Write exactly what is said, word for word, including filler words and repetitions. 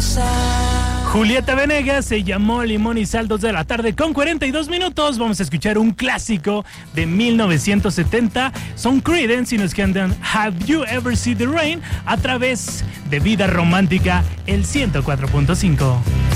Julieta Venegas se llamó Limón y Sal, dos de la tarde con cuarenta y dos minutos. Vamos a escuchar un clásico de mil novecientos setenta. Son Creedence y nos cantan Have You Ever Seen the Rain a través de Vida Romántica, el ciento cuatro punto cinco.